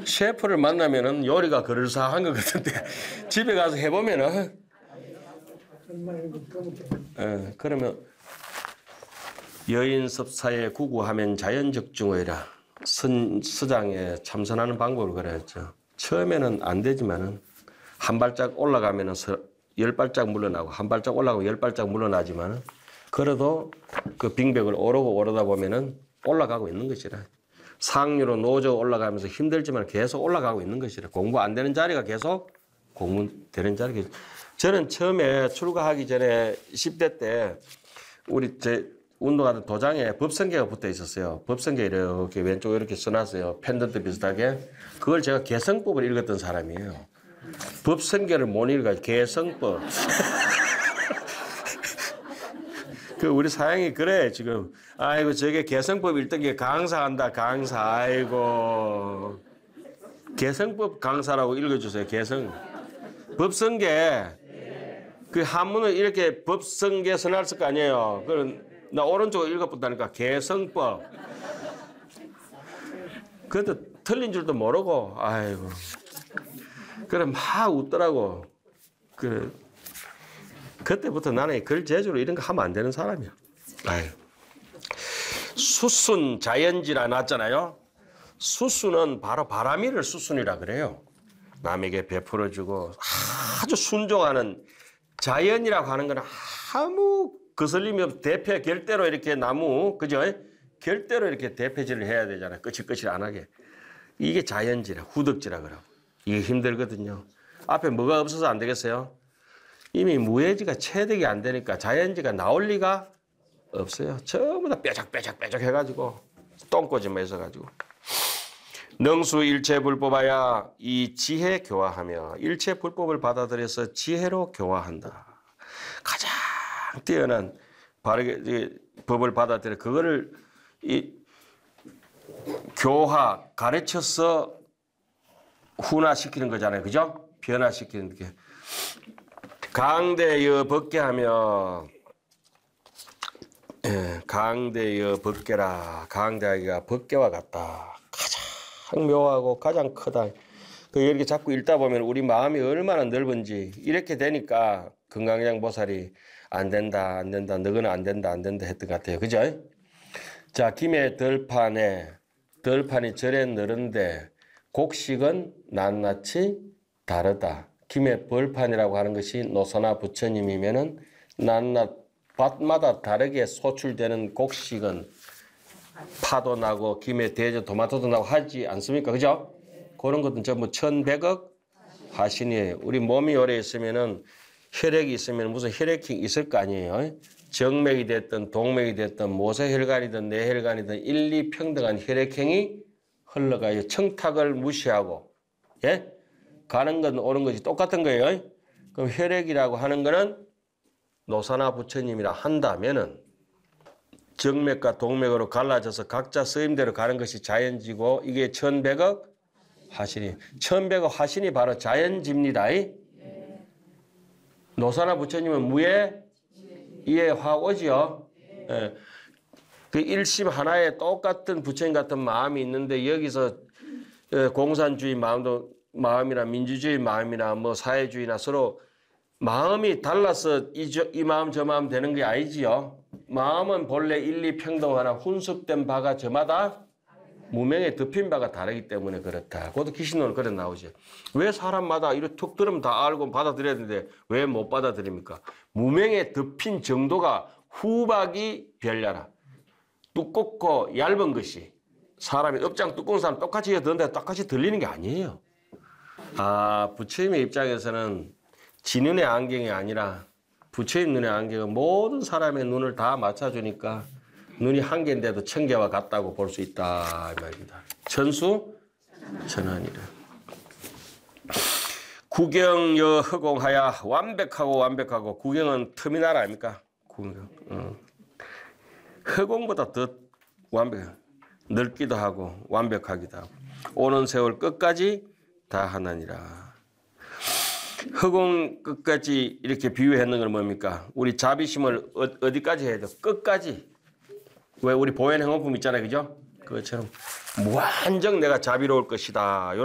셰프를 만나면은 요리가 그럴싸한 것 같은데 집에 가서 해보면은 그러면 여인섭사에 구구하면 자연적 중어이라 서장에 참선하는 방법을 그랬죠. 처음에는 안 되지만은 한 발짝 올라가면은 10발짝 물러나고 한 발짝 올라가고 10발짝 물러나지만은 그래도 그 빙벽을 오르고 오르다 보면은 올라가고 있는 것이라. 상류로 노저 올라가면서 힘들지만 계속 올라가고 있는 것이라. 공부 안 되는 자리가 계속 공부되는 자리가. 저는 처음에 출가하기 전에 10대 때 우리 제 운동하던 도장에 법성계가 붙어 있었어요. 법성계 이렇게 왼쪽에 이렇게 써놨어요. 펜던트 비슷하게. 그걸 제가 개성법을 읽었던 사람이에요. 법성계를 못 읽어요. 개성법. 그 우리 사양이 그래 지금. 아이고 저게 개성법 읽던 게 강사한다 강사. 아이고 개성법 강사라고 읽어주세요. 개성. 법성계. 그 한문을 이렇게 법성계 써놨을 거 아니에요. 그럼 나 오른쪽으로 읽어본다니까. 개성법. 그것도 틀린 줄도 모르고 아이고. 그래 막 웃더라고. 그때부터 나는 글 제주로 이런 거 하면 안 되는 사람이야. 아유. 수순 자연지라 놨잖아요. 수순은 바로 바람이를 수순이라 그래요. 남에게 베풀어주고 아주 순종하는 자연이라고 하는 건 아무 거슬림이 없 대패 결대로 이렇게 나무 그죠? 결대로 이렇게 대패질을 해야 되잖아요. 끝이 안 하게. 이게 자연지라 후덕지라 그러고. 이게 힘들거든요. 앞에 뭐가 없어서 안 되겠어요? 이미 무예지가 체득이 안 되니까 자연지가 나올 리가 없어요. 전부 다 뾰족뾰족 해가지고 똥꼬집만 있어가지고. 능수 일체 불법하야 이 지혜 교화하며 일체 불법을 받아들여서 지혜로 교화한다. 가장 뛰어난 바르게 법을 받아들여 그거를 이 교화 가르쳐서 훈화시키는 거잖아요. 그죠? 변화시키는 게. 강대여 벗개하며 강대여 벗개라. 강대하기가 벗개와 같다. 가장 묘하고 가장 크다. 그 이렇게 자꾸 읽다 보면 우리 마음이 얼마나 넓은지 이렇게 되니까 금강장 보살이 안 된다 너거는 안 된다 했던 것 같아요. 그죠? 자, 김의 덜판이 절에 늘은데 곡식은 낱낱이 다르다. 김의 벌판이라고 하는 것이 노선화 부처님이면은 낱낱 밭마다 다르게 소출되는 곡식은 파도 나고 김에 대저 토마토도 나고 하지 않습니까? 그죠? 그런 것은 전부 1100억 화신이에요. 우리 몸이 오래 있으면은 혈액이 있으면 무슨 혈액이 있을 거 아니에요. 정맥이 됐든 동맥이 됐든 모세혈관이든 뇌혈관이든 일리평등한 혈액형이 흘러가요. 청탁을 무시하고 예? 가는 건 오는 것이 똑같은 거예요. 그럼 혈액이라고 하는 거는 노사나 부처님이라 한다면은 정맥과 동맥으로 갈라져서 각자 쓰임대로 가는 것이 자연지고 이게 1100억 화신이 1100억 화신이 바로 자연지입니다. 노사나 부처님은 무예 이에 화오지요. 예. 그 일심 하나에 똑같은 부처님 같은 마음이 있는데 여기서 공산주의 마음이나 민주주의 마음이나 뭐 사회주의나 서로 마음이 달라서 이 마음 저 마음 되는 게 아니지요. 마음은 본래 일리평등하나 훈습된 바가 저마다 무명에 덮인 바가 다르기 때문에 그렇다. 그것도 기신론은 그래 나오죠. 왜 사람마다 이렇게 툭 들으면 다 알고 받아들여야 되는데 왜 못 받아들입니까? 무명에 덮인 정도가 후박이 별나라. 두껍고 얇은 것이 사람이 업장 두꺼운 사람 똑같이 듣는데 똑같이 들리는 게 아니에요. 아, 부처님의 입장에서는 지 눈의 안경이 아니라 부처님 눈의 안경은 모든 사람의 눈을 다 맞춰주니까 눈이 한 개인데도 1000개와 같다고 볼 수 있다 이 말입니다. 천수 천안이라. 구경여 허공하야 완벽하고 구경은 터미널 아닙니까? 구경. 허공보다 더 완벽해. 넓기도 하고 완벽하기도 하고 오는 세월 끝까지 다 하나니라. 허공 끝까지 이렇게 비유했는 건 뭡니까? 우리 자비심을 어디까지 해야 돼? 끝까지. 왜 우리 보현 행원품 있잖아요, 그죠? 그것처럼 무한정 내가 자비로울 것이다.